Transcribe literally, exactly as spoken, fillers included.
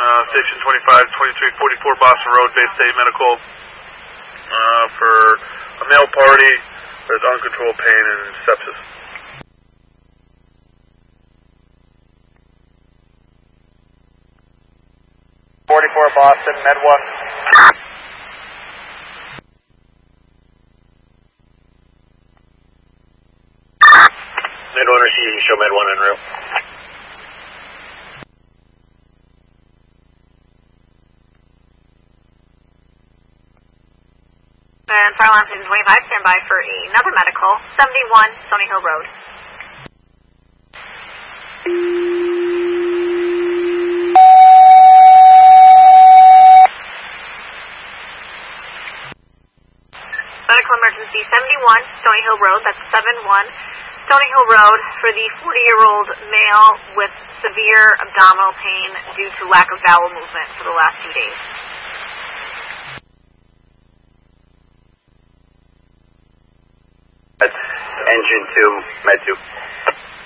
uh, Station twenty-five, twenty-three forty-four Boston Road, Bay State Medical, uh, for a male party with uncontrolled pain and sepsis. forty-four Boston, Med one. Med one, or you can show Med one en route. And fire alarm station twenty-five, stand by for another medical, seventy-one Stony Hill Road. Medical emergency seventy-one Stony Hill Road, that's seven one Stony Hill Road, for the forty-year-old male with severe abdominal pain due to lack of bowel movement for the last two days. Engine two, Med two.